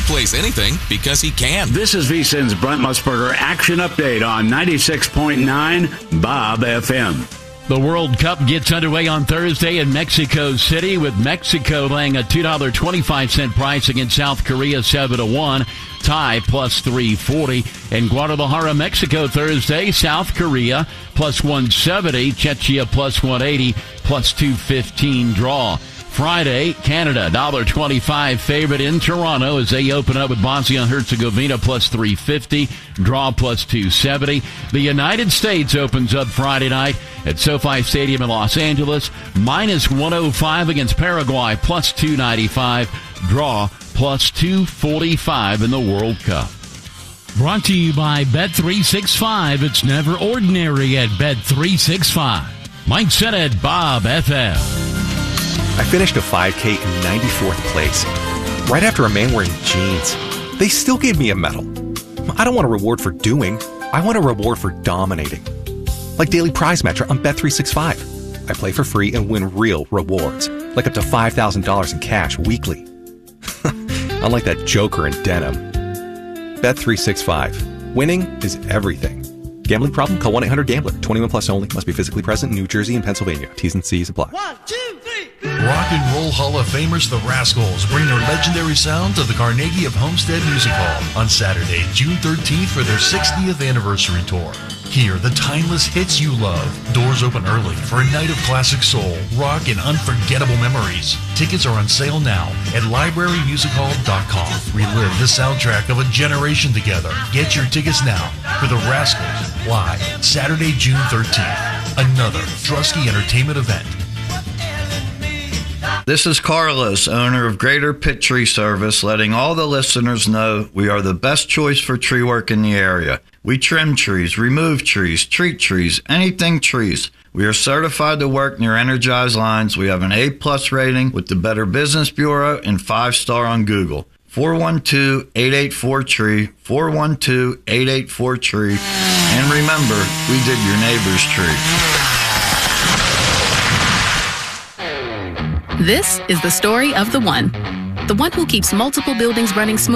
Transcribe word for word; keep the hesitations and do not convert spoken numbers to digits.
place anything because he can. This is VSiN's Brent Musburger Action Update on ninety-six point nine Bob F M. The World Cup gets underway on Thursday in Mexico City, with Mexico laying a two dollars and twenty-five cents price against South Korea seven to one. Tie plus three forty. In Guadalajara, Mexico Thursday, South Korea plus one seventy. Czechia plus one eighty, plus two fifteen draw. Friday, Canada, one dollar and twenty-five favorite in Toronto as they open up with Bosnia and Herzegovina plus three fifty, draw plus two seventy. The United States opens up Friday night at SoFi Stadium in Los Angeles, minus one oh five against Paraguay, plus two ninety-five, draw plus two forty-five in the World Cup. Brought to you by Bet three sixty-five. It's never ordinary at Bet three sixty-five. Mike Sennett, Bob F M. I finished a five K in ninety-fourth place, right after a man wearing jeans. They still gave me a medal. I don't want a reward for doing. I want a reward for dominating. Like Daily Prize Match on Bet three sixty-five. I play for free and win real rewards, like up to five thousand dollars in cash weekly. Unlike that joker in denim. Bet three sixty-five. Winning is everything. Gambling problem? Call one eight hundred gambler. twenty-one plus only. Must be physically present in New Jersey and Pennsylvania. T's and C's apply. One, two, three. Rock and Roll Hall of Famers The Rascals bring their legendary sound to the Carnegie of Homestead Music Hall on Saturday, June thirteenth for their sixtieth anniversary tour. Hear the timeless hits you love. Doors open early for a night of classic soul, rock, and unforgettable memories. Tickets are on sale now at library music hall dot com. Relive the soundtrack of a generation together. Get your tickets now for The Rascals live Saturday, June thirteenth. Another Drusky Entertainment event. This is Carlos, owner of Greater Pitt Tree Service, letting all the listeners know we are the best choice for tree work in the area. We trim trees, remove trees, treat trees, anything trees. We are certified to work near energized lines. We have an A-plus rating with the Better Business Bureau and five-star on Google. four one two, eight eight four, T R E E, four one two, eight eight four, T R E E. And remember, we did your neighbor's tree. This is the story of the one. The one who keeps multiple buildings running smoothly.